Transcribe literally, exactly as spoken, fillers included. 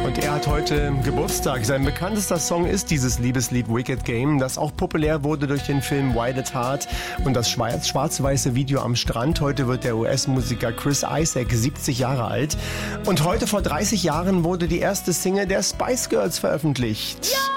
Und er hat heute Geburtstag. Sein bekanntester Song ist dieses Liebeslied Wicked Game, das auch populär wurde durch den Film Wild at Heart und das schwarz-weiße Video am Strand. Heute wird der U S-Musiker Chris Isaak siebzig Jahre alt. Und heute vor dreißig Jahren wurde die erste Single der Spice Girls veröffentlicht. Ja!